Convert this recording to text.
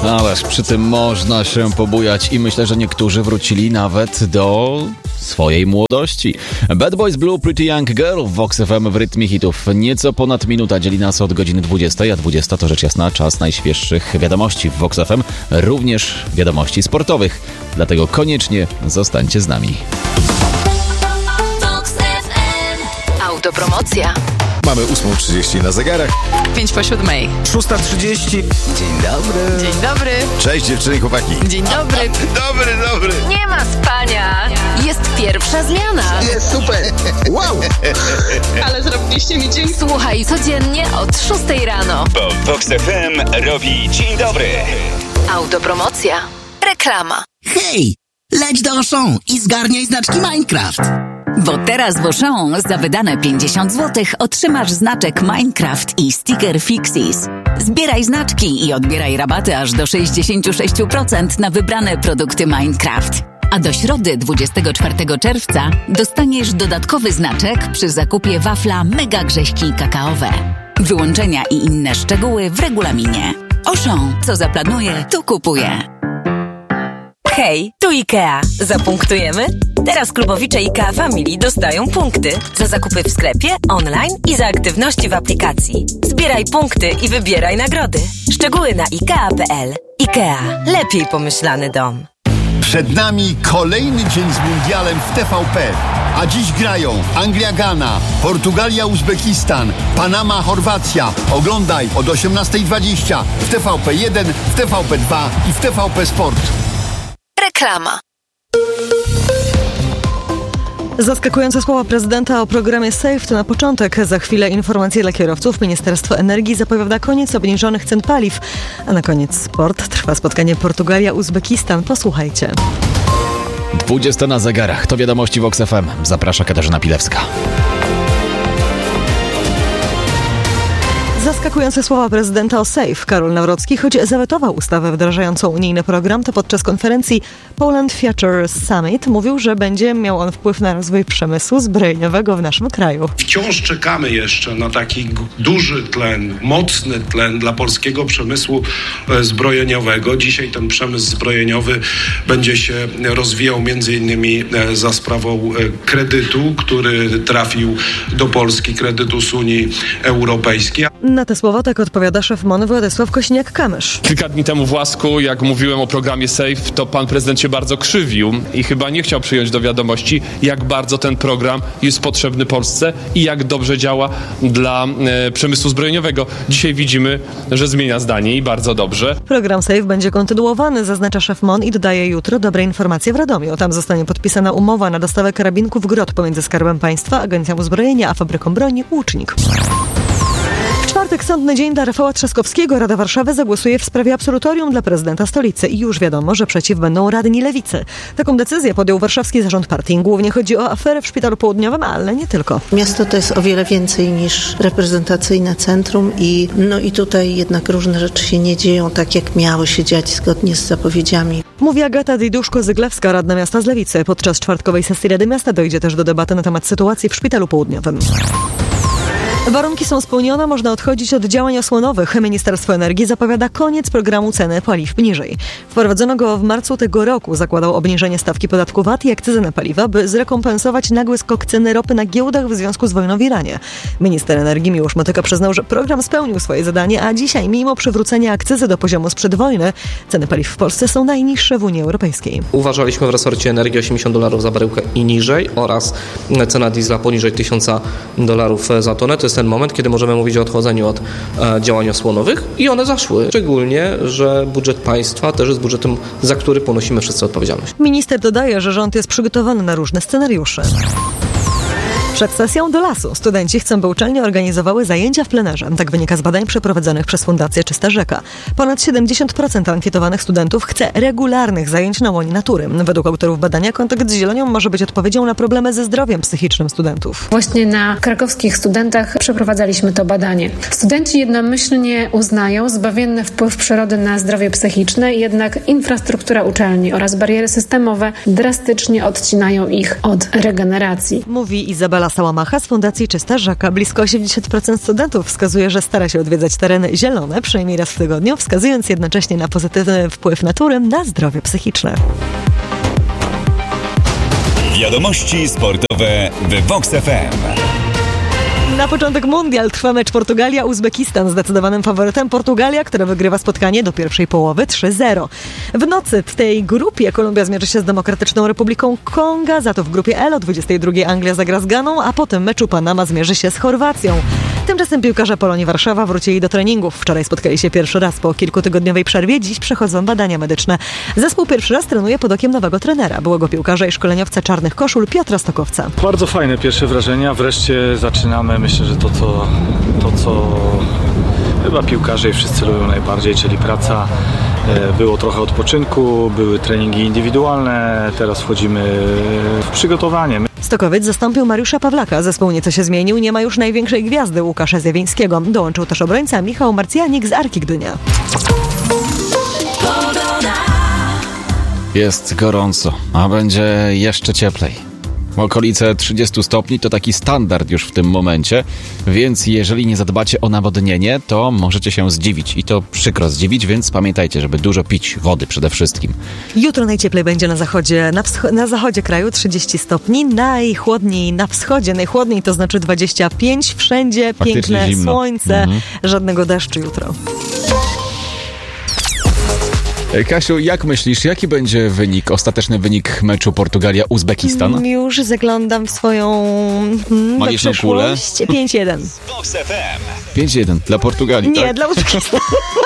Ależ przy tym można się pobujać i myślę, że niektórzy wrócili nawet do swojej młodości. Bad Boys Blue, Pretty Young Girl w Vox FM w rytmie hitów. Nieco ponad minuta dzieli nas od godziny 20, a 20 to rzecz jasna czas najświeższych wiadomości w Vox FM, również wiadomości sportowych. Dlatego koniecznie zostańcie z nami. Autopromocja. Mamy 8:30 na zegarach. 6:05. 6:30. Dzień dobry. Dzień dobry. Cześć dziewczyny i chłopaki. Dzień dobry. Dobry. Nie ma spania. Jest pierwsza zmiana. Jest super. Wow. Ale zrobiliście mi dzień. Słuchaj codziennie od 6 rano. Bo Vox FM robi dzień dobry. Autopromocja. Reklama. Hej, leć do Auchan i zgarniaj znaczki Minecraft. Bo teraz w Auchan za wydane 50 zł otrzymasz znaczek Minecraft i sticker Fixies. Zbieraj znaczki i odbieraj rabaty aż do 66% na wybrane produkty Minecraft. A do środy 24 czerwca dostaniesz dodatkowy znaczek przy zakupie wafla Mega Grześki Kakaowe. Wyłączenia i inne szczegóły w regulaminie. Auchan, co zaplanuje, to kupuje. Hej, tu IKEA. Zapunktujemy? Teraz klubowicze IKEA Family dostają punkty za zakupy w sklepie, online i za aktywności w aplikacji. Zbieraj punkty i wybieraj nagrody. Szczegóły na IKEA.pl. IKEA. Lepiej pomyślany dom. Przed nami kolejny dzień z mundialem w TVP. A dziś grają Anglia-Ghana, Portugalia-Uzbekistan, Panama-Chorwacja. Oglądaj od 18:20 w TVP1, w TVP2 i w TVP Sport. Reklama. Zaskakujące słowa prezydenta o programie SAFE to na początek. Za chwilę informacje dla kierowców. Ministerstwo Energii zapowiada koniec obniżonych cen paliw. A na koniec sport. Trwa spotkanie Portugalia-Uzbekistan. Posłuchajcie. 20 na zegarach. To wiadomości Vox FM. Zaprasza Katarzyna Pilewska. Zaskakujące słowa prezydenta o SAFE. Karol Nawrocki, choć zawetował ustawę wdrażającą unijny program, to podczas konferencji Poland Future Summit mówił, że będzie miał on wpływ na rozwój przemysłu zbrojeniowego w naszym kraju. Wciąż czekamy jeszcze na taki duży tlen, mocny tlen dla polskiego przemysłu zbrojeniowego. Dzisiaj ten przemysł zbrojeniowy będzie się rozwijał między innymi za sprawą kredytu, który trafił do Polski, kredytu z Unii Europejskiej. Na te słowa tak odpowiada szef MON Władysław Kosiniak-Kamysz. Kilka dni temu w Łasku, jak mówiłem o programie SAFE, to pan prezydent się bardzo krzywił i chyba nie chciał przyjąć do wiadomości, jak bardzo ten program jest potrzebny Polsce i jak dobrze działa dla przemysłu zbrojeniowego. Dzisiaj widzimy, że zmienia zdanie i bardzo dobrze. Program SAFE będzie kontynuowany, zaznacza szef MON i dodaje jutro dobre informacje w Radomiu. Tam zostanie podpisana umowa na dostawę karabinków Grot pomiędzy Skarbem Państwa, Agencją Uzbrojenia a fabryką broni Łucznik. W czwartek sądny dzień dla Rafała Trzaskowskiego. Rada Warszawy zagłosuje w sprawie absolutorium dla prezydenta stolicy i już wiadomo, że przeciw będą radni Lewicy. Taką decyzję podjął warszawski zarząd partii. Głównie chodzi o aferę w Szpitalu Południowym, ale nie tylko. Miasto to jest o wiele więcej niż reprezentacyjne centrum i tutaj jednak różne rzeczy się nie dzieją tak, jak miały się dziać zgodnie z zapowiedziami. Mówi Agata Diduszko-Zyglewska, radna miasta z Lewicy. Podczas czwartkowej sesji Rady Miasta dojdzie też do debaty na temat sytuacji w Szpitalu Południowym. Warunki są spełnione, można odchodzić od działań osłonowych. Ministerstwo Energii zapowiada koniec programu ceny paliw niżej. Wprowadzono go w marcu tego roku. Zakładał obniżenie stawki podatku VAT i akcyzy na paliwa, by zrekompensować nagły skok ceny ropy na giełdach w związku z wojną w Iranie. Minister energii Miłosz Motyka przyznał, że program spełnił swoje zadanie, a dzisiaj, mimo przywrócenia akcyzy do poziomu sprzed wojny, ceny paliw w Polsce są najniższe w Unii Europejskiej. Uważaliśmy w resorcie energii $80 za baryłkę i niżej oraz cena diesla poniżej $1000 za tonę. To jest ten moment, kiedy możemy mówić o odchodzeniu od działań osłonowych i one zaszły. Szczególnie, że budżet państwa też jest budżetem, za który ponosimy wszyscy odpowiedzialność. Minister dodaje, że rząd jest przygotowany na różne scenariusze. Przed sesją do lasu studenci chcą, by uczelnie organizowały zajęcia w plenerze. Tak wynika z badań przeprowadzonych przez Fundację Czysta Rzeka. Ponad 70% ankietowanych studentów chce regularnych zajęć na łonie natury. Według autorów badania kontakt z zielenią może być odpowiedzią na problemy ze zdrowiem psychicznym studentów. Właśnie na krakowskich studentach przeprowadzaliśmy to badanie. Studenci jednomyślnie uznają zbawienny wpływ przyrody na zdrowie psychiczne, jednak infrastruktura uczelni oraz bariery systemowe drastycznie odcinają ich od regeneracji. Mówi Izabela Jola Sałamacha z Fundacji Czysta Rzeka. Blisko 80% studentów wskazuje, że stara się odwiedzać tereny zielone przynajmniej raz w tygodniu, wskazując jednocześnie na pozytywny wpływ natury na zdrowie psychiczne. Wiadomości sportowe w Vox FM. Na początek mundial trwa mecz Portugalia-Uzbekistan. Zdecydowanym faworytem Portugalia, która wygrywa spotkanie do pierwszej połowy 3-0. W nocy w tej grupie Kolumbia zmierzy się z Demokratyczną Republiką Konga, za to w grupie L o 22 Anglia zagra z Ganą, a po tym meczu Panama zmierzy się z Chorwacją. Tymczasem piłkarze Polonii Warszawa wrócili do treningów. Wczoraj spotkali się pierwszy raz po kilkutygodniowej przerwie. Dziś przechodzą badania medyczne. Zespół pierwszy raz trenuje pod okiem nowego trenera, byłego piłkarza i szkoleniowca Czarnych Koszul Piotra Stokowca. Bardzo fajne pierwsze wrażenia. Wreszcie zaczynamy, myślę, że to co chyba piłkarze i wszyscy lubią najbardziej, czyli praca. Było trochę odpoczynku, były treningi indywidualne, teraz wchodzimy w przygotowanie. Stokowiec zastąpił Mariusza Pawlaka. Zespół nieco się zmienił, nie ma już największej gwiazdy Łukasza Zjawińskiego. Dołączył też obrońca Michał Marcjanik z Arki Gdynia. Jest gorąco, a będzie jeszcze cieplej. Okolice 30 stopni to taki standard już w tym momencie, więc jeżeli nie zadbacie o nawodnienie, to możecie się zdziwić. I to przykro zdziwić, więc pamiętajcie, żeby dużo pić wody przede wszystkim. Jutro najcieplej będzie na zachodzie kraju 30 stopni, najchłodniej na wschodzie. Najchłodniej to znaczy 25, wszędzie piękne słońce, żadnego deszczu jutro. Kasiu, jak myślisz, jaki będzie ostateczny wynik meczu Portugalia-Uzbekistan? Już zaglądam w swoją magiczną kulę. 5-1. 5-1 dla Portugalii, Nie, tak? dla Uzbekistanu.